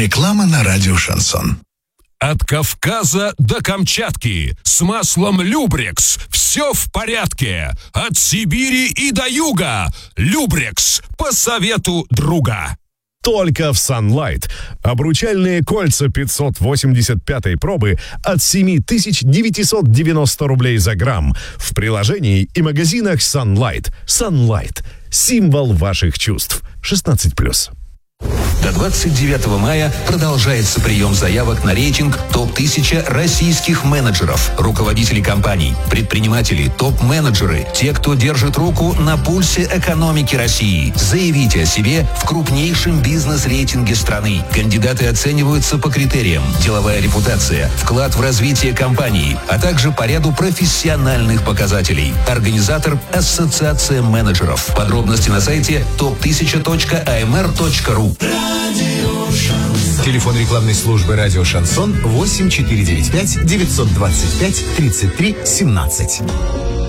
Реклама на радио «Шансон». От Кавказа до Камчатки с маслом Любрекс все в порядке. От Сибири и до юга Любрекс по совету друга. Только в Sunlight. Обручальные кольца 585 пробы от 7990 рублей за грамм. В приложении и магазинах Sunlight. Sunlight. Символ ваших чувств. 16+. До 29 мая продолжается прием заявок на рейтинг ТОП-1000 российских менеджеров, руководителей компаний, предприниматели, топ-менеджеры, те, кто держит руку на пульсе экономики России. Заявите о себе в крупнейшем бизнес-рейтинге страны. Кандидаты оцениваются по критериям: деловая репутация, вклад в развитие компании, а также по ряду профессиональных показателей. Организатор – Ассоциация менеджеров. Подробности на сайте top1000.amr.ru. Телефон рекламной службы «Радио Шансон» 8495 925 33 17.